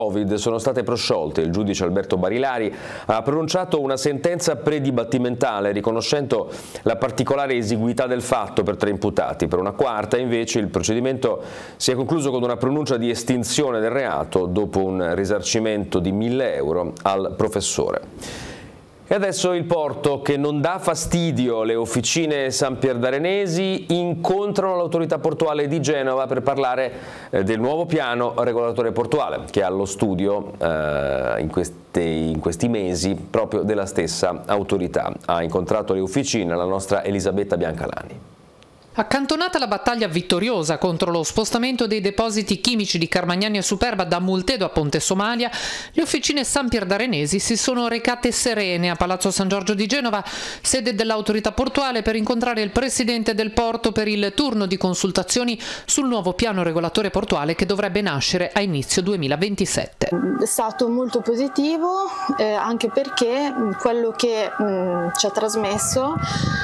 Covid sono state prosciolte. Il giudice Alberto Barilari ha pronunciato una sentenza predibattimentale riconoscendo la particolare esiguità del fatto per 3 imputati. Per una quarta invece il procedimento si è concluso con una pronuncia di estinzione del reato dopo un risarcimento di 1.000 euro al professore. E adesso il porto, che non dà fastidio. Le officine Sampierdarenesi incontrano l'autorità portuale di Genova per parlare del nuovo piano regolatore portuale che è allo studio in questi mesi proprio della stessa autorità. Ha incontrato le officine la nostra Elisabetta Biancalani. Accantonata la battaglia vittoriosa contro lo spostamento dei depositi chimici di Carmagnani a Superba da Multedo a Ponte Somalia, le officine Sampierdarenesi si sono recate serene a Palazzo San Giorgio di Genova, sede dell'autorità portuale, per incontrare il presidente del porto per il turno di consultazioni sul nuovo piano regolatore portuale che dovrebbe nascere a inizio 2027. È stato molto positivo anche perché quello che ci ha trasmesso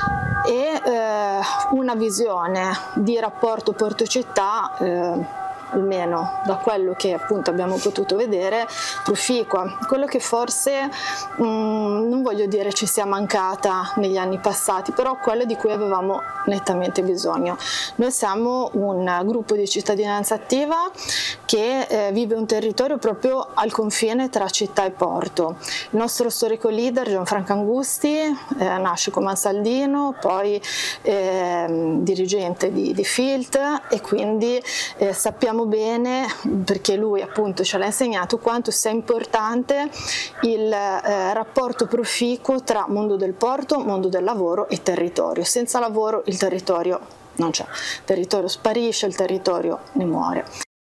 è una visione di rapporto porto-città, almeno da quello che appunto abbiamo potuto vedere, proficua. Quello che forse non voglio dire ci sia mancata negli anni passati, però quello di cui avevamo nettamente bisogno. Noi siamo un gruppo di cittadinanza attiva che vive un territorio proprio al confine tra città e porto. Il nostro storico leader Gianfranco Angusti nasce come Ansaldino, poi dirigente di Filt, e quindi sappiamo bene, perché lui appunto ce l'ha insegnato, quanto sia importante il rapporto proficuo tra mondo del porto, mondo del lavoro e territorio. Senza lavoro il territorio non c'è, il territorio sparisce, il territorio ne muore.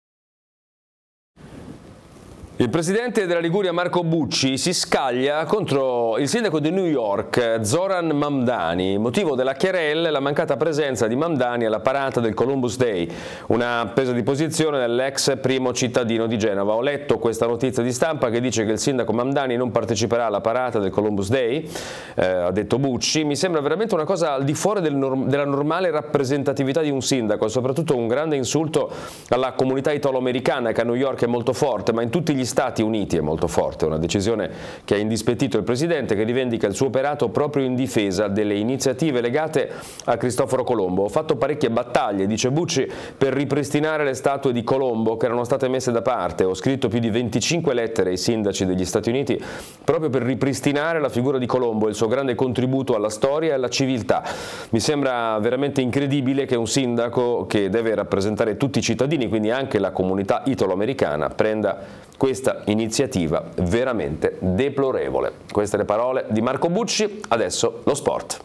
Il presidente della Liguria Marco Bucci si scaglia contro il sindaco di New York Zoran Mamdani. Motivo della querela è la mancata presenza di Mamdani alla parata del Columbus Day, una presa di posizione dell'ex primo cittadino di Genova. Ho letto questa notizia di stampa che dice che il sindaco Mamdani non parteciperà alla parata del Columbus Day, ha detto Bucci. Mi sembra veramente una cosa al di fuori della normale rappresentatività di un sindaco, e soprattutto un grande insulto alla comunità italo-americana, che a New York è molto forte, ma in tutti gli Stati Uniti è molto forte. Una decisione che ha indispettito il presidente, che rivendica il suo operato proprio in difesa delle iniziative legate a Cristoforo Colombo. Ho fatto parecchie battaglie, dice Bucci, per ripristinare le statue di Colombo che erano state messe da parte. Ho scritto più di 25 lettere ai sindaci degli Stati Uniti proprio per ripristinare la figura di Colombo e il suo grande contributo alla storia e alla civiltà. Mi sembra veramente incredibile che un sindaco che deve rappresentare tutti i cittadini, quindi anche la comunità italo-americana, prenda questa iniziativa veramente deplorevole. Queste le parole di Marco Bucci. Adesso lo sport.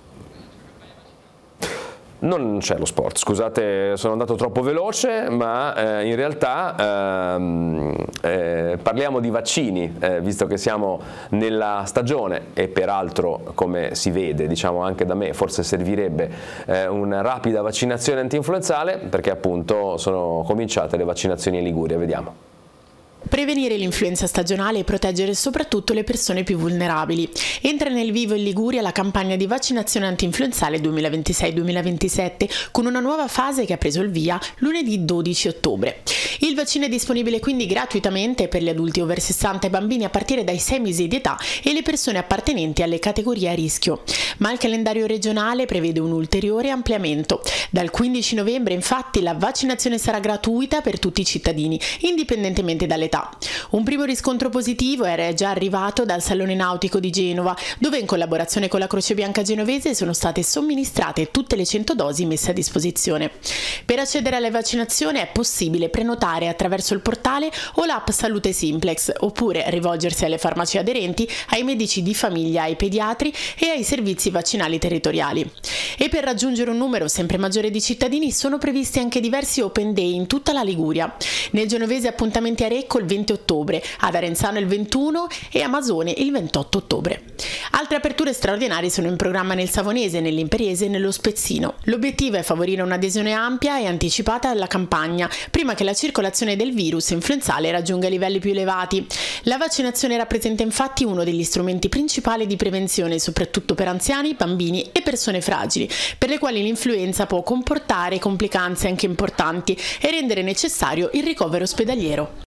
Non c'è lo sport, scusate, sono andato troppo veloce, ma in realtà parliamo di vaccini, visto che siamo nella stagione, e peraltro, come si vede, diciamo anche da me, forse servirebbe una rapida vaccinazione antinfluenzale, perché appunto sono cominciate le vaccinazioni in Liguria. Vediamo. Prevenire l'influenza stagionale e proteggere soprattutto le persone più vulnerabili. Entra nel vivo in Liguria la campagna di vaccinazione antinfluenzale 2026-2027 con una nuova fase che ha preso il via lunedì 12 ottobre. Il vaccino è disponibile quindi gratuitamente per gli adulti over 60 e bambini a partire dai 6 mesi di età e le persone appartenenti alle categorie a rischio. Ma il calendario regionale prevede un ulteriore ampliamento. Dal 15 novembre infatti la vaccinazione sarà gratuita per tutti i cittadini, indipendentemente dall'età. Un primo riscontro positivo era già arrivato dal Salone Nautico di Genova, dove in collaborazione con la Croce Bianca Genovese sono state somministrate tutte le 100 dosi messe a disposizione. Per accedere alle vaccinazioni è possibile prenotare attraverso il portale o l'app Salute Simplex, oppure rivolgersi alle farmacie aderenti, ai medici di famiglia, ai pediatri e ai servizi vaccinali territoriali. E per raggiungere un numero sempre maggiore di cittadini sono previsti anche diversi open day in tutta la Liguria. Nel genovese appuntamenti a Recco il 20 ottobre, ad Arenzano il 21 e a Masone il 28 ottobre. Altre aperture straordinarie sono in programma nel Savonese, nell'Imperiese e nello Spezzino. L'obiettivo è favorire un'adesione ampia e anticipata alla campagna, prima che la circolazione del virus influenzale raggiunga livelli più elevati. La vaccinazione rappresenta infatti uno degli strumenti principali di prevenzione, soprattutto per anziani, bambini e persone fragili, per le quali l'influenza può comportare complicanze anche importanti e rendere necessario il ricovero ospedaliero.